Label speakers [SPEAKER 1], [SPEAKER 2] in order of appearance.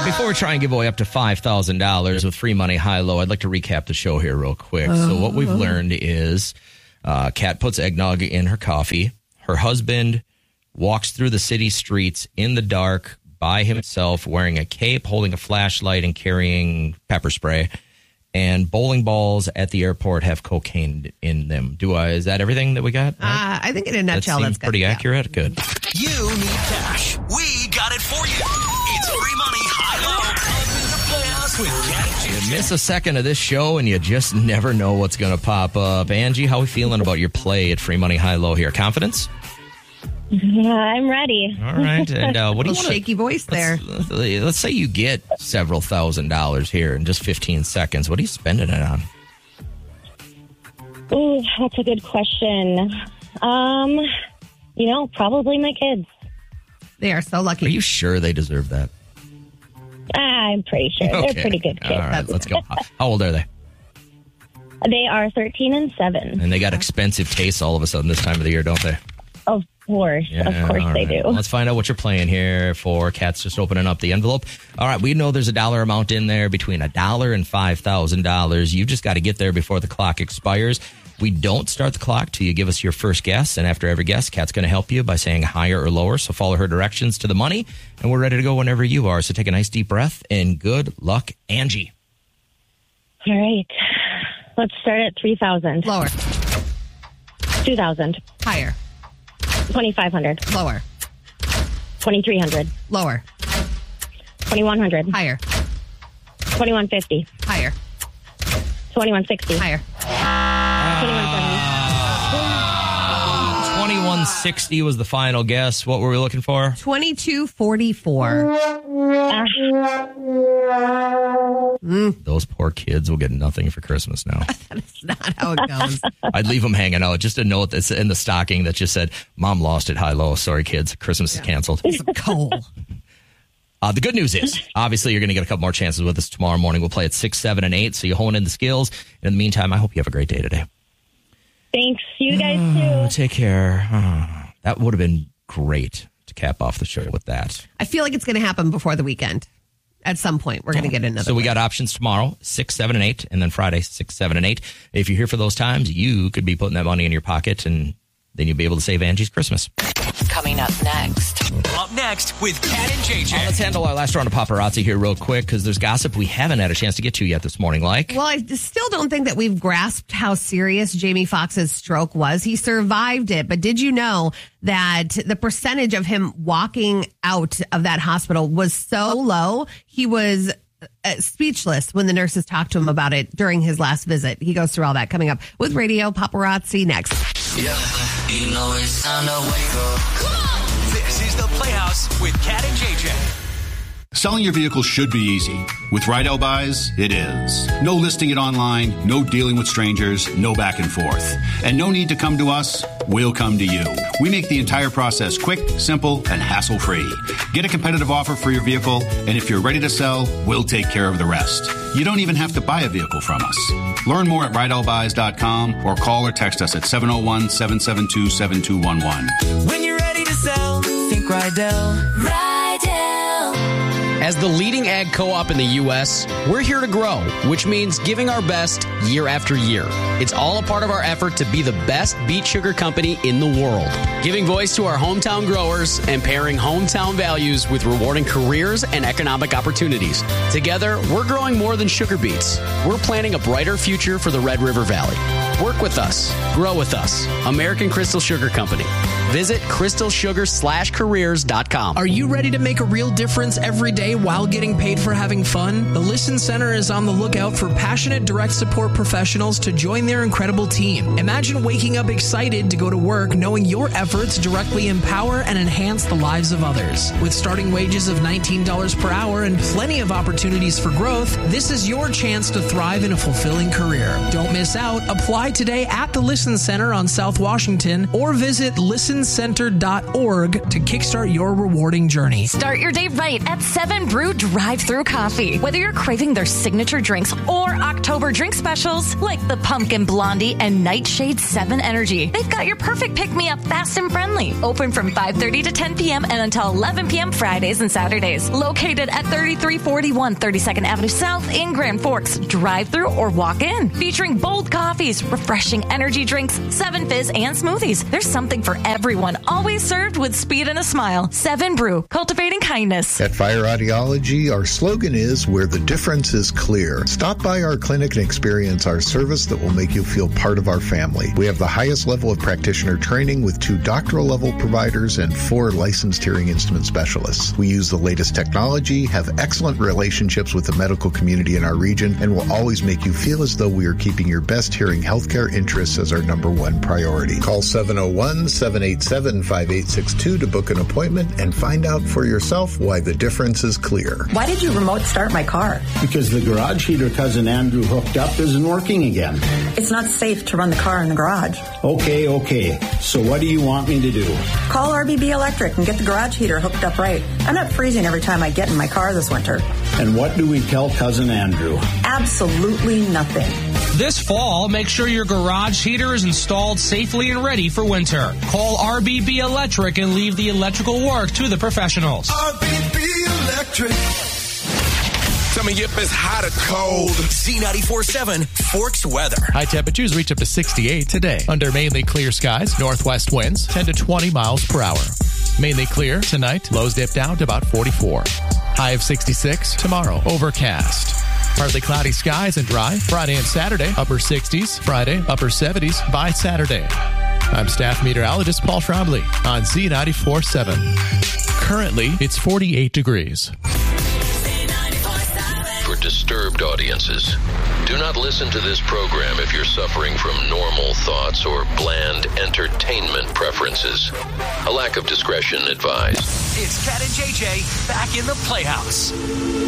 [SPEAKER 1] Before we try and give away up to $5,000 with free money high-low, I'd like to recap the show here real quick. So what we've learned is Kat puts eggnog in her coffee. Her husband walks through the city streets in the dark by himself, wearing a cape, holding a flashlight, and carrying pepper spray. And bowling balls at the airport have cocaine in them. Is that everything that we got? Right?
[SPEAKER 2] I think in a nutshell, that's good.
[SPEAKER 1] Pretty accurate. Good.
[SPEAKER 3] You need cash. We got it for you. It's free money high-low. With Kat and
[SPEAKER 1] You miss a second of this show and you just never know what's going to pop up. Angie, how are we feeling about your play at free money high-low here? Confidence?
[SPEAKER 4] I'm ready.
[SPEAKER 1] All right. And what do you want?
[SPEAKER 2] Shaky voice there.
[SPEAKER 1] Let's say you get several $1,000s here in just 15 seconds. What are you spending it on?
[SPEAKER 4] Ooh, that's a good question. Probably my kids.
[SPEAKER 2] They are so lucky.
[SPEAKER 1] Are you sure they deserve that?
[SPEAKER 4] I'm pretty sure.
[SPEAKER 1] Okay.
[SPEAKER 4] They're pretty good kids.
[SPEAKER 1] All right, let's go. How old are they?
[SPEAKER 4] They are 13 and 7.
[SPEAKER 1] And they got expensive tastes all of a sudden this time of the year, don't they?
[SPEAKER 4] Of course.
[SPEAKER 1] Yeah,
[SPEAKER 4] of course they do.
[SPEAKER 1] Well, let's find out what you're playing here for. Kat's just opening up the envelope. All right, we know there's a dollar amount in there between $1 and $5,000. You've just got to get there before the clock expires. We don't start the clock till you give us your first guess. And after every guess, Kat's going to help you by saying higher or lower. So follow her directions to the money. And we're ready to go whenever you are. So take a nice deep breath and good luck, Angie.
[SPEAKER 4] All right. Let's start at 3,000.
[SPEAKER 2] Lower.
[SPEAKER 4] 2,000.
[SPEAKER 2] Higher.
[SPEAKER 4] 2,500.
[SPEAKER 2] Lower.
[SPEAKER 4] 2,300.
[SPEAKER 2] Lower.
[SPEAKER 4] 2,100.
[SPEAKER 2] Higher.
[SPEAKER 4] 2,150.
[SPEAKER 2] Higher.
[SPEAKER 4] 2,160.
[SPEAKER 2] Higher.
[SPEAKER 4] 2,170.
[SPEAKER 1] 2160 was the final guess. What were we looking for?
[SPEAKER 2] 2244.
[SPEAKER 1] Those poor kids will get nothing for Christmas now.
[SPEAKER 2] That's not how it goes.
[SPEAKER 1] I'd leave them hanging out. Just a note that's in the stocking that just said, Mom lost it high-low. Sorry, kids. Christmas is canceled.
[SPEAKER 2] It's coal.
[SPEAKER 1] The good news is, obviously, you're going to get a couple more chances with us tomorrow morning. We'll play at 6, 7, and 8, so you hone in the skills. And in the meantime, I hope you have a great day today.
[SPEAKER 4] Thanks. You guys too.
[SPEAKER 1] Take care. That would have been great to cap off the show with that.
[SPEAKER 2] I feel like it's going to happen before the weekend. At some point, we're going to get another.
[SPEAKER 1] So we got options tomorrow, 6, 7, and 8, and then Friday, 6, 7, and 8. If you're here for those times, you could be putting that money in your pocket, and then you'll be able to save Angie's Christmas.
[SPEAKER 5] Coming up next.
[SPEAKER 3] Up next with Kat and JJ.
[SPEAKER 1] Let's handle our last round of paparazzi here real quick, because there's gossip we haven't had a chance to get to yet this morning. Like,
[SPEAKER 2] well, I still don't think that we've grasped how serious Jamie Foxx's stroke was. He survived it, but did you know that the percentage of him walking out of that hospital was so low? He was speechless when the nurses talked to him about it during his last visit. He goes through all that coming up with Radio Paparazzi next.
[SPEAKER 6] Yeah, you know it's time to wake up.
[SPEAKER 3] Come on! This is the Playhouse with Kat and JJ.
[SPEAKER 7] Selling your vehicle should be easy. With Rydell Buys, it is. No listing it online, no dealing with strangers, no back and forth. And no need to come to us, we'll come to you. We make the entire process quick, simple, and hassle-free. Get a competitive offer for your vehicle, and if you're ready to sell, we'll take care of the rest. You don't even have to buy a vehicle from us. Learn more at RydellBuys.com or call or text us at 701-772-7211.
[SPEAKER 6] When you're ready to sell, think Rydell.
[SPEAKER 8] As the leading ag co-op in the U.S., we're here to grow, which means giving our best year after year. It's all a part of our effort to be the best beet sugar company in the world, giving voice to our hometown growers and pairing hometown values with rewarding careers and economic opportunities. Together, we're growing more than sugar beets. We're planning a brighter future for the Red River Valley. Work with us. Grow with us. American Crystal Sugar Company. Visit crystalsugar/careers.com.
[SPEAKER 9] Are you ready to make a real difference every day while getting paid for having fun? The Listen Center is on the lookout for passionate direct support professionals to join their incredible team. Imagine waking up excited to go to work knowing your efforts directly empower and enhance the lives of others. With starting wages of $19 per hour and plenty of opportunities for growth, this is your chance to thrive in a fulfilling career. Don't miss out. Apply today at the Listen Center on South Washington or visit Listen listencenter.org to kickstart your rewarding journey.
[SPEAKER 5] Start your day right at 7 Brew Drive-Thru Coffee. Whether you're craving their signature drinks or October drink specials like the Pumpkin Blondie and Nightshade 7 Energy, they've got your perfect pick-me-up fast and friendly. Open from 5:30 to 10 p.m. and until 11 p.m. Fridays and Saturdays. Located at 3341 32nd Avenue South in Grand Forks. Drive-thru or walk in. Featuring bold coffees, refreshing energy drinks, 7 Fizz, and smoothies. There's something for everyone. Always served with speed and a smile. 7 Brew, cultivating kindness.
[SPEAKER 10] At Fire Audiology, our slogan is where the difference is clear. Stop by our clinic and experience our service that will make you feel part of our family. We have the highest level of practitioner training with 2 doctoral level providers and 4 licensed hearing instrument specialists. We use the latest technology, have excellent relationships with the medical community in our region, and will always make you feel as though we are keeping your best hearing healthcare interests as our number 1 priority. Call 701-787-5862 to book an appointment and find out for yourself why the difference is clear.
[SPEAKER 11] Why did you remote start my car?
[SPEAKER 12] Because the garage heater Cousin Andrew hooked up isn't working again.
[SPEAKER 11] It's not safe to run the car in the garage.
[SPEAKER 12] Okay. So what do you want me to do?
[SPEAKER 11] Call RBB Electric and get the garage heater hooked up right. I'm not freezing every time I get in my car this winter.
[SPEAKER 12] And what do we tell Cousin Andrew?
[SPEAKER 11] Absolutely nothing.
[SPEAKER 13] This fall, make sure your garage heater is installed safely and ready for winter. Call RBB Electric and leave the electrical work to the professionals.
[SPEAKER 3] RBB Electric. Coming up is hot or cold. Z94.7 Forks weather.
[SPEAKER 14] High temperatures reach up to 68 today. Under mainly clear skies, northwest winds 10 to 20 miles per hour. Mainly clear tonight. Lows dip down to about 44. High of 66 tomorrow. Overcast. Partly cloudy skies and dry. Friday and Saturday, upper 60s. Friday, upper 70s by Saturday. I'm staff meteorologist Paul Schraubly on Z94.7. Currently, it's 48 degrees.
[SPEAKER 15] For disturbed audiences, do not listen to this program if you're suffering from normal thoughts or bland entertainment preferences. A lack of discretion advised.
[SPEAKER 3] It's Cat and JJ back in the Playhouse.